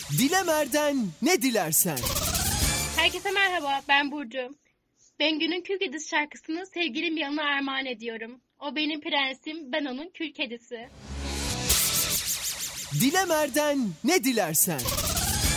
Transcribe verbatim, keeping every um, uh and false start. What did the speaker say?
Dilemer'den ne dilersen. Herkese merhaba, ben Burcu. Bengü'nün Kül Kedisi şarkısını sevgilim yanına armağan ediyorum. O benim prensim, ben onun kül kedisi. Dilemer'den ne dilersen.